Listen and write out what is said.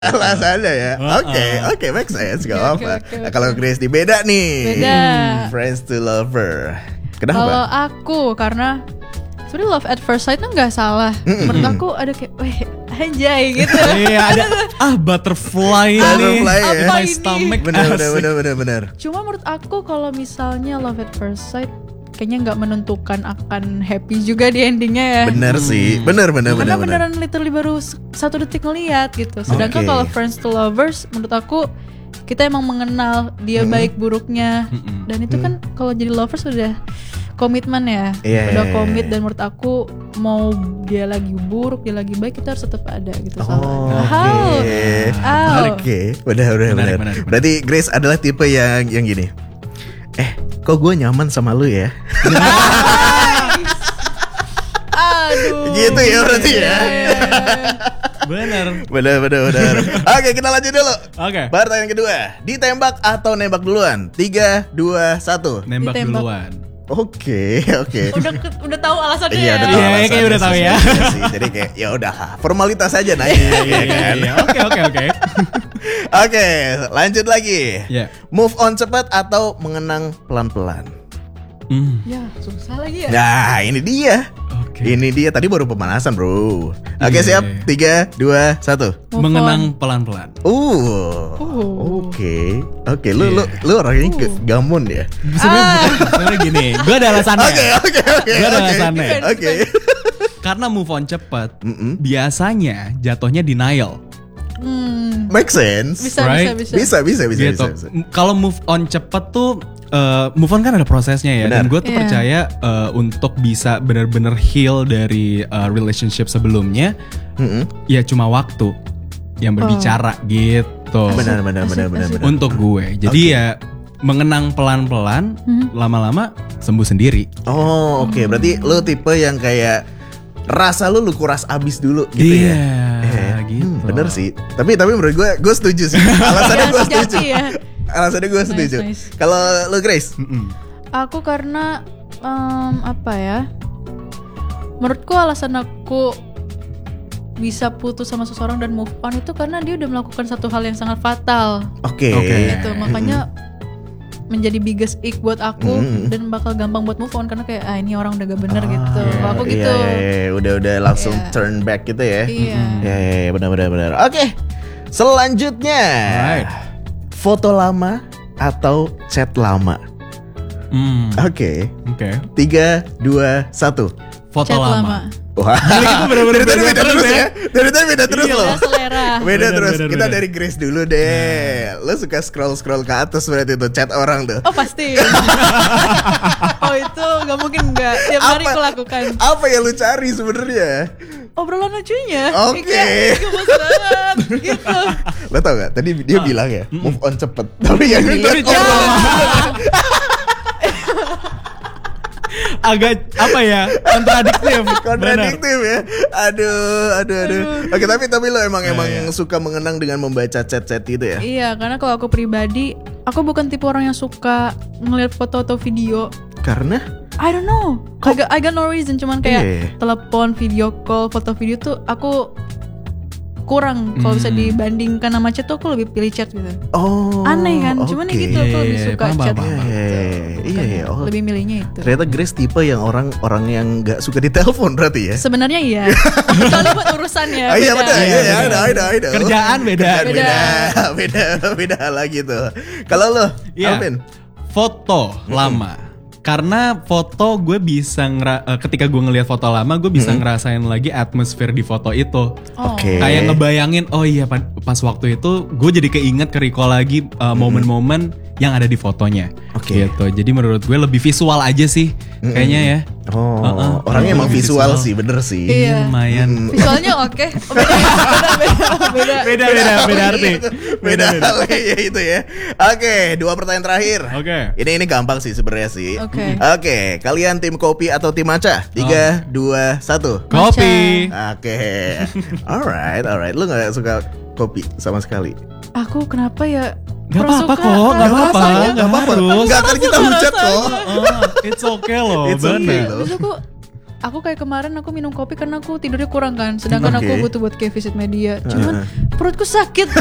Alasannya ya. Oke, make sense, gak apa. Okay. Kalau Grace beda nih. Beda. Friends to lover. Kenapa? Kalau aku karena sebenarnya love at first sight tuh nggak salah. Menurut aku ada kayak, weh anjay gitu. Iya ada butterfly nih. Butterfly ya. Apa My ini? stomach. Bener. Cuma menurut aku kalau misalnya love at first sight kayaknya nggak menentukan akan happy juga di endingnya ya. Bener sih. Bener. Karena beneran literally baru 1 detik ngeliat gitu. Sedangkan kalau friends to lovers menurut aku kita emang mengenal dia baik buruknya. Dan itu kan kalau jadi lovers udah komitmen ya. Udah komit dan menurut aku mau dia lagi buruk, dia lagi baik, kita harus tetap ada gitu. Oke. Benar. Berarti Grace adalah tipe yang gini. Kok gue nyaman sama lu ya? Aduh. Gitu ya berarti ya. Bener. Oke, kita lanjut dulu. Oke. Pertanyaan kedua, ditembak atau nembak duluan? 3, 2, 1. Nembak Ditembak. duluan. Oke. Udah tahu alasannya Iya, ya. udah tahu Iya, alasannya kayak udah tahu sih ya. sebenarnya sih. Jadi kayak ya udah formalitas aja nanya kan. Iya. Oke. Oke, lanjut lagi. Iya. Move on cepat atau mengenang pelan-pelan? Ya, susah lagi ya. Nah, ini dia. Oke. Ini dia tadi baru pemanasan, Bro. Oke, siap. 3, 2, 1. Move Mengenang pelan-pelan. Oke. Lu orangnya gamon ya. Sebenarnya gini, gue ada alasannya. Oke. Gue ada alasannya. Oke. Karena move on cepat, biasanya jatuhnya denial. Make sense. Bisa. Bisa. Gitu. Kalau move on cepet tuh move on kan ada prosesnya ya. Benar. Dan gue tuh percaya untuk bisa benar-benar heal dari relationship sebelumnya, ya cuma waktu yang berbicara gitu. Benar. Untuk gue. Jadi ya mengenang pelan-pelan, lama-lama sembuh sendiri. Oh, oke. Berarti lu tipe yang kayak rasa lu kuras abis dulu gitu ya. Gitu. Bener sih. Tapi menurut gue setuju sih. Alasannya gue setuju. Ya. Alasannya gue setuju. Nice. Kalau lu Grace? Aku karena apa ya? Menurutku alasan aku bisa putus sama seseorang dan move on itu karena dia udah melakukan satu hal yang sangat fatal. Oke. Gitu. Makanya menjadi biggest ick buat aku dan bakal gampang buat move on karena kayak ini orang udah gak bener gitu. Kalau aku gitu. Iya. Udah langsung turn back gitu ya. Iya. Iya, benar. Oke. Selanjutnya. Alright. Foto lama atau chat lama? Oke. 3, 2, 1. Foto Chat lama. Wah. Bener-bener Dari tadi beda terus ya. Dari tadi beda terus Iya. loh. Beda selera. Beda terus. Bener. Kita dari Grace dulu deh. Lo suka scroll ke atas berarti tuh chat orang tuh. Oh pasti. Oh itu gak mungkin gak. Tiap hari aku lakukan. Apa yang lu cari sebenarnya? Obrolan lucunya. Oke. Kayak gemes banget gitu. Lo tau gak? Tadi dia bilang ya move on cepet. Tapi yang dilihat obrolan. Agak apa ya, kontradiktif ya. Aduh. Oke, tapi lo emang suka mengenang dengan membaca chat-chat itu ya? Iya, karena kalau aku pribadi, aku bukan tipe orang yang suka ngeliat foto atau video. Karena? I don't know. I got no reason. Cuman kayak telepon, video call, foto video tuh aku kurang. Kalau bisa dibandingkan sama chat tuh aku lebih pilih chat gitu. Oh. Aneh kan? Cuman ya gitu, aku lebih suka chat. Iya. Lebih milihnya itu. Ternyata Grace tipe yang orang yang nggak suka ditelepon berarti ya? Sebenarnya iya. Kecuali buat urusannya. Iya betul. Iya. Ada. Kerjaan Beda lagi tuh. Kalau lo, Alvin? Foto lama. Karena foto gue bisa ketika gue ngelihat foto lama gue bisa ngerasain lagi atmosfer di foto itu. Oke. Kayak ngebayangin pas waktu itu gue jadi keinget recall lagi momen-momen yang ada di fotonya. Gitu. Jadi menurut gue lebih visual aja sih kayaknya ya. Orangnya emang visual sih, bener sih. Iya. Lumayan. Visualnya oke. Beda arti. Beda hal ya itu ya. Oke, 2 pertanyaan terakhir. Oke. Ini gampang sih sebenarnya sih. Oke. Kalian tim kopi atau tim matcha? 3, 2, 1. Kopi. Oke. Alright. Lu gak suka kopi sama sekali? Aku kenapa ya? Gak apa-apa kok, gak apa-apa. Gak akan kita hujat kok. It's okay loh, It's okay bener. loh. Terus aku aku kayak kemarin aku minum kopi karena aku tidurnya kurang kan, sedangkan aku butuh buat kayak visit media. Cuman perutku sakit